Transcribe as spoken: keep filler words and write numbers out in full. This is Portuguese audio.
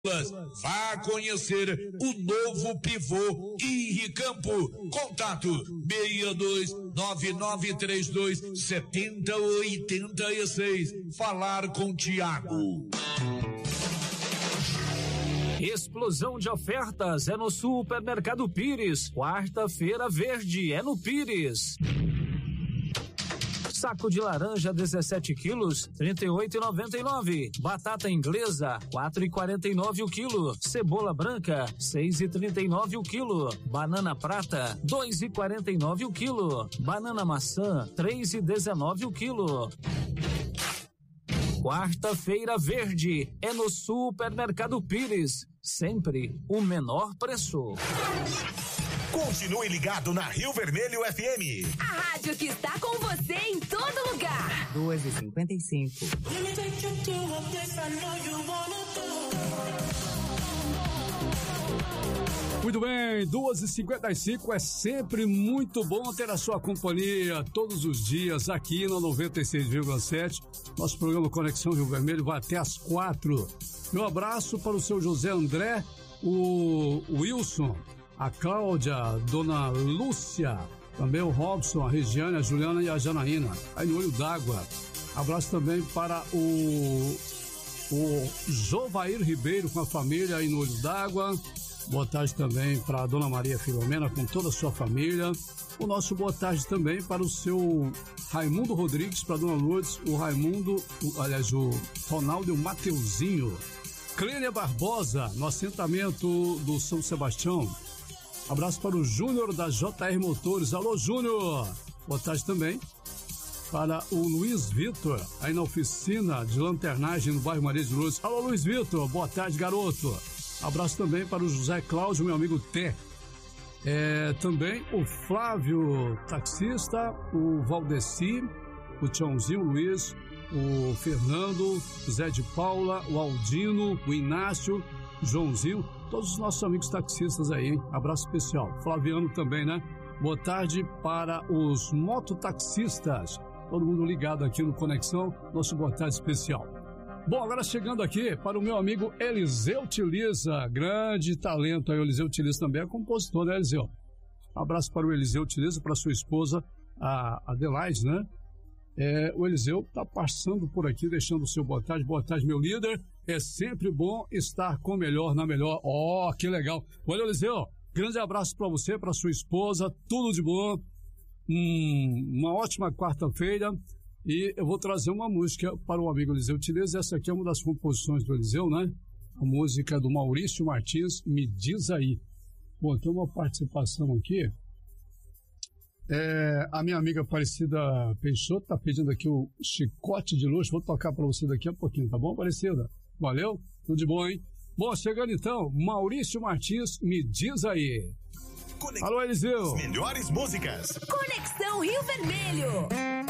Vá conhecer o novo pivô Irricampo. Contato seis dois nove nove três dois sete zero oito seis. Falar com Tiago. Explosão de ofertas é no Supermercado Pires. Quarta-feira verde é no Pires. Saco de laranja dezessete quilos, trinta e oito reais e noventa e nove centavos. Batata inglesa, quatro reais e quarenta e nove centavos o quilo. Cebola branca, seis reais e trinta e nove centavos o quilo. Banana prata, dois reais e quarenta e nove centavos o quilo. Banana maçã, três reais e dezenove centavos o quilo. Quarta-feira verde é no Supermercado Pires. Sempre o menor preço. Continue ligado na Rio Vermelho F M. A rádio que está com você em todo lugar. duas e cinquenta e cinco. Muito bem, duas e cinquenta e cinco, é sempre muito bom ter a sua companhia todos os dias aqui na noventa e seis vírgula sete. Nosso programa Conexão Rio Vermelho vai até às quatro. Meu abraço para o seu José André, o Wilson, a Cláudia, Dona Lúcia, também o Robson, a Regiane, a Juliana e a Janaína, aí no Olho d'Água. Abraço também para o, o Jovair Ribeiro com a família aí no Olho d'Água. Boa tarde também para a Dona Maria Filomena com toda a sua família. O nosso boa tarde também para o seu Raimundo Rodrigues, para a Dona Lourdes, o Raimundo, o, aliás, o Ronaldo e o Mateuzinho. Clênia Barbosa, no assentamento do São Sebastião. Abraço para o Júnior da J R Motores. Alô, Júnior! Boa tarde também para o Luiz Vitor, aí na oficina de lanternagem no bairro Maria de Lourdes. Alô, Luiz Vitor! Boa tarde, garoto! Abraço também para o José Cláudio, meu amigo Té. É, também o Flávio, taxista, o Valdeci, o Tiãozinho Luiz, o Fernando, o Zé de Paula, o Aldino, o Inácio, o Joãozinho, todos os nossos amigos taxistas aí, hein? Abraço especial. Flaviano também, né? Boa tarde para os mototaxistas. Todo mundo ligado aqui no Conexão, nosso boa tarde especial. Bom, agora chegando aqui para o meu amigo Eliseu Tiliza, grande talento aí, o Eliseu Tiliza também é compositor, né, Eliseu? Um abraço para o Eliseu Tiliza, para sua esposa, a Adelaide, né? É, o Eliseu está passando por aqui, deixando o seu boa tarde. Boa tarde, meu líder. É sempre bom estar com o melhor na melhor. Ó, oh, que legal. Olha, Eliseu, grande abraço para você, para sua esposa, tudo de bom. Hum, uma ótima quarta-feira. E eu vou trazer uma música para o amigo Eliseu Tiliza. Essa aqui é uma das composições do Eliseu, né? A música do Maurício Martins, Me Diz Aí. Bom, tem uma participação aqui. É, a minha amiga Aparecida Peixoto está pedindo aqui o Chicote de Luxo. Vou tocar para você daqui a pouquinho, tá bom, Aparecida? Valeu? Tudo de bom, hein? Bom, chegando então, Maurício Martins, Me Diz Aí. Conex... Alô, Eliseu. As melhores músicas. Conexão Rio Vermelho.